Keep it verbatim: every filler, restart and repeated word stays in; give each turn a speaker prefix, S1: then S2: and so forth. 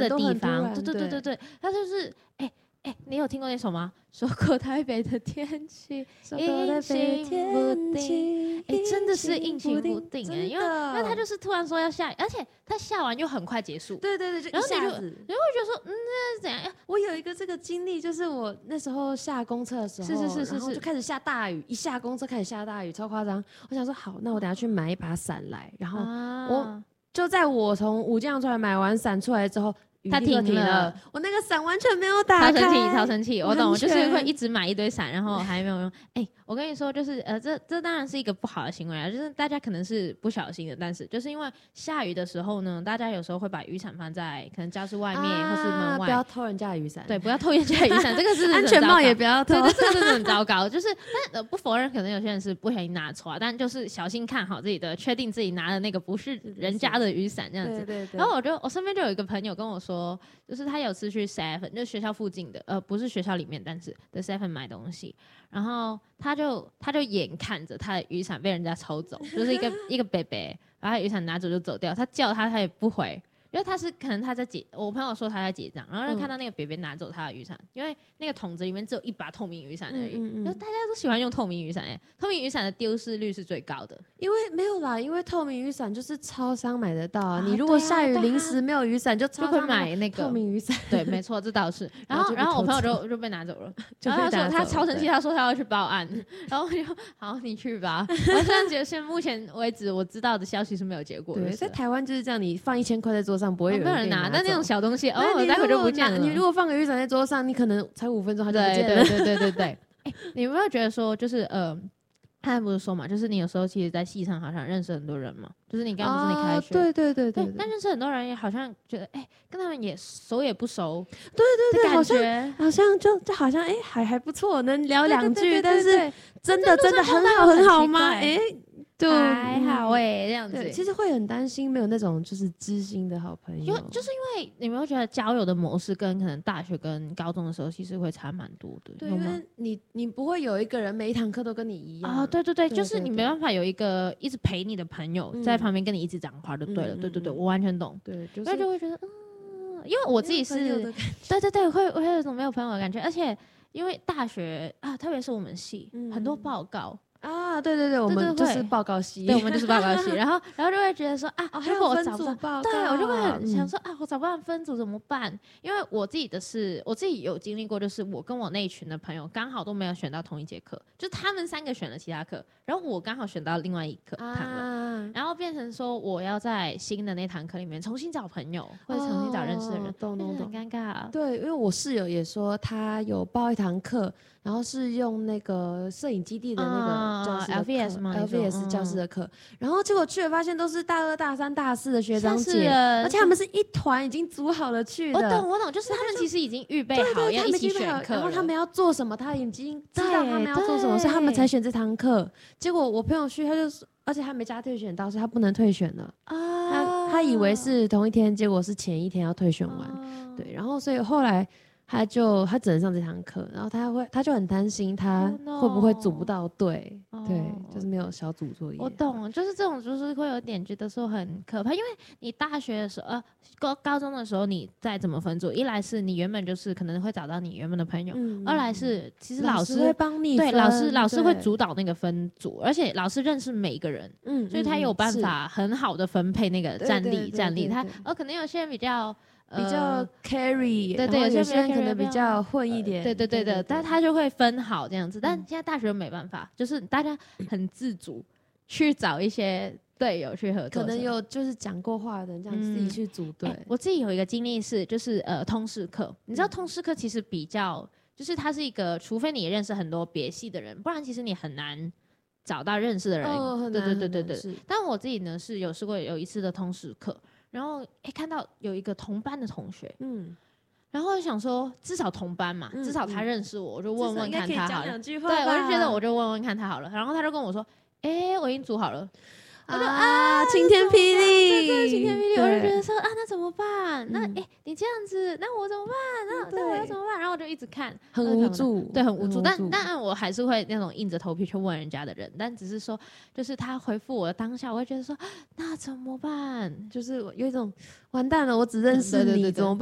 S1: 的地方，对对对对对，他就是哎。哎、欸，你有听过那首吗？说过台北的天气，阴晴不定，哎、欸，真的是阴晴不定哎、欸，因为因为他就是突然说要下雨，而且他下完又很快结束，
S2: 对对对，就一下子，
S1: 然后你就你会觉得说，嗯，那是怎样？
S2: 我有一个这个经历，就是我那时候下公车的时候，
S1: 是是是是是，
S2: 然后就开始下大雨，一下公车开始下大雨，超夸张。我想说，好，那我等下去买一把伞来，然后我、啊、就在我从武将出来买完伞出来之后。
S1: 他停了，
S2: 我那个伞完全没有打开，
S1: 超生气，超生气！我懂，我就是会一直买一堆伞，然后还没有用。哎、欸，我跟你说，就是呃，这这当然是一个不好的行为啊，就是大家可能是不小心的，但是就是因为下雨的时候呢，大家有时候会把雨伞放在可能教室外面、啊、或是门外，
S2: 不要偷人家的雨伞，
S1: 对，不要偷人家的雨伞，这个是
S2: 安全帽也不要偷，
S1: 对，这个真的很糟糕。就是但、呃、不否认，可能有些人是不小心拿错，但就是小心看好自己的，确定自己拿的那个不是人家的雨伞这样子。
S2: 对对对。
S1: 然后我就我身边就有一个朋友跟我说，就是他。他有次去 seven， 就是学校附近的，呃，不是学校里面，但是的 seven 买东西，然后他就他就眼看着他的雨伞被人家抽走，就是一个一个伯伯，然后他雨伞拿走就走掉，他叫他他也不回。因为他是可能他在结，我朋友说他在结账，然后就看到那个伯伯拿走他的雨伞、嗯，因为那个桶子里面只有一把透明雨伞而已。嗯嗯嗯，大家都喜欢用透明雨伞哎，透明雨伞的丢失率是最高的。
S2: 因为没有啦，因为透明雨伞就是超商买得到啊。啊你如果下雨临时没有雨伞，就超商
S1: 就会买那个
S2: 透明雨伞。
S1: 对，没错，这倒是。然后然后我朋友就就被拿走了，
S2: 就
S1: 然后他说他超生气，他说他要去报案，然后我就好你去吧。我现在觉得现在目前为止我知道的消息是没有结果的。
S2: 对，在台湾就是这样，你放一千块在桌上不会有人拿。
S1: 但那种小东西，哦，我待会就不见了。
S2: 你如果放个雨伞在桌上，你可能才五分钟它就不见了。
S1: 对对对对对对。欸、你有没有觉得说，就是呃，他不是说嘛，就是你有时候其实，在系上好像认识很多人嘛，就是你刚刚不是你开学，
S2: 啊、对对对 对, 对,
S1: 对，但认识很多人也好像觉得，哎、欸，跟他们也熟也不熟，
S2: 对对对，
S1: 感觉
S2: 好像好像就就好像哎、欸，还还不错，能聊两句，
S1: 对对对对
S2: 但是真的真的很好很好吗？哎。
S1: 就还好哎、欸，这样子，
S2: 其实会很担心没有那种就是知心的好朋友，
S1: 因为就是因为你有没有觉得交友的模式跟可能大学跟高中的时候其实会差蛮多的，
S2: 对，因为你你不会有一个人每一堂课都跟你一样
S1: 啊、哦，对对对，对就是你没办法有一个一直陪你的朋友在旁边跟你一直讲话就对了，嗯、对对对，我完全懂，
S2: 对，就是、
S1: 所以就会觉得嗯，因为我自己是，对对对，会会有一种没有朋友的感觉，而且因为大学啊，特别是我们系、嗯、很多报告。
S2: 啊，对对对，我们就是报告系，
S1: 对，我们就是报告系，然后然后就会觉得说啊，
S2: 哦、
S1: 如果我找不
S2: 到，
S1: 对我就会很想说、嗯、啊，我找不到分组怎么办？因为我自己的是，我自己有经历过，就是我跟我那一群的朋友刚好都没有选到同一节课，就他们三个选了其他课，然后我刚好选到另外一课堂了、啊，然后变成说我要在新的那堂课里面重新找朋友，或者重新找认识的人，
S2: 懂懂懂，
S1: 很尴尬、啊。
S2: 对，因为我室友也说他有报一堂课，然后是用那个摄影基地的那个教室的课、
S1: uh, L V S 吗
S2: ？L V S 教室的课、嗯，然后结果去了发现都是大二、大三、大四的学长姐，而且他们是一团已经组好了去的。
S1: 我懂，我懂，就是他们其实已经预备好要一起选课，
S2: 然后他们要做什么，他已经知道他们要做什么，所以他们才选这堂课。结果我朋友去，他就说，而且他没加退选到，所以他不能退选了。啊，他他以为是同一天，结果是前一天要退选完。啊、对，然后所以后来。他就他只能上这堂课，然后他会他就很担心他会不会组不到队， oh, no. 对，就是没有小组作业。
S1: 我懂，就是这种就是会有点觉得说很可怕，因为你大学的时候，呃，高高中的时候你再怎么分组，一来是你原本就是可能会找到你原本的朋友，嗯、二来是其实老师
S2: 会帮你分，
S1: 对，老师老师会主导那个分组，而且老师认识每一个人，嗯，所以他有办法很好的分配那个战力战力，他呃可能有些人比较。
S2: 比较 carry，、
S1: 呃、对对，
S2: 有些人可能比较混一点，
S1: 呃、对对对的，但他就会分好这样子。但现在大学没办法，就是大家很自主去找一些队友去合作，
S2: 可能有就是讲过话的人这样自己去组队、嗯欸。
S1: 我自己有一个经历是，就是呃通识课，你知道通识课其实比较，就是它是一个，除非你也认识很多别系的人，不然其实你很难找到认识的人。
S2: 哦，
S1: 对对对对对。但我自己呢是有试过有一次的通识课。然后哎，看到有一个同班的同学，嗯，然后就想说，至少同班嘛，嗯、至少他认识我，我就问问看他好了。对，我就觉得我就问问看他好了。然后他就跟我说，哎，我已经组好了。我就啊，
S2: 晴天霹雳，
S1: 对，晴天霹雳，我就觉得说啊，那怎么办？那哎，你这样子，那我怎么办？那那我要怎么办？然后我就一直看，
S2: 很无助，
S1: 对，很无助。但但我还是会那种硬着头皮去问人家的人，但只是说，就是他回复我的当下，我会觉得说，那怎么办？
S2: 就是有一种完蛋了，我只认识你，怎么办？